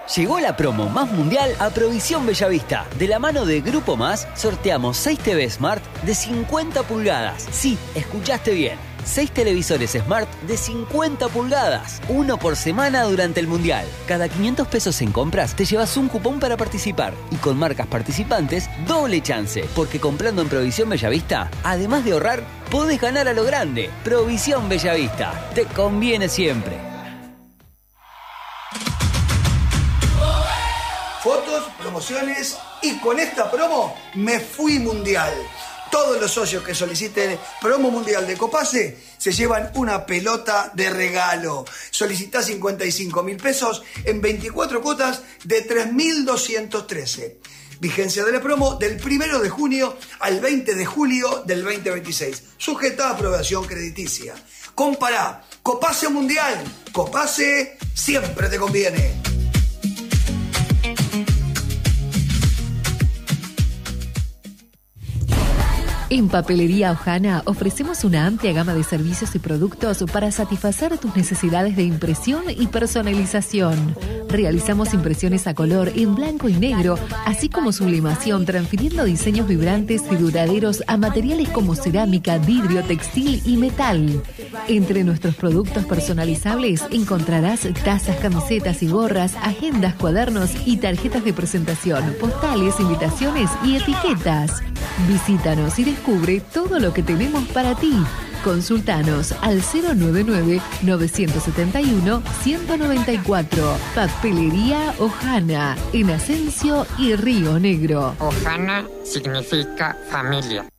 Llegó la promo más mundial a Provisión Bellavista. De la mano de Grupo Más, sorteamos 6 TV Smart de 50 pulgadas. Sí, escuchaste bien. 6 televisores Smart de 50 pulgadas. 1 por semana durante el mundial. Cada 500 pesos en compras te llevas un cupón para participar. Y con marcas participantes, doble chance. Porque comprando en Provisión Bellavista, además de ahorrar, podés ganar a lo grande. Provisión Bellavista. Te conviene siempre. Fotos, promociones y con esta promo me fui mundial. Todos los socios que soliciten promo mundial de Copase se llevan una pelota de regalo. Solicitá 55.000 pesos en 24 cuotas de 3.213. Vigencia de la promo del 1 de junio al 20 de julio del 2026. Sujeta a aprobación crediticia. Compará Copase Mundial. Copase siempre te conviene. En Papelería Ojana ofrecemos una amplia gama de servicios y productos para satisfacer tus necesidades de impresión y personalización. Realizamos impresiones a color en blanco y negro, así como sublimación, transfiriendo diseños vibrantes y duraderos a materiales como cerámica, vidrio, textil y metal. Entre nuestros productos personalizables encontrarás tazas, camisetas y gorras, agendas, cuadernos y tarjetas de presentación, postales, invitaciones y etiquetas. Visítanos y descubre todo lo que tenemos para ti. Consultanos al 099-971-194. Papelería Ojana, en Asensio y Río Negro. Ojana significa familia.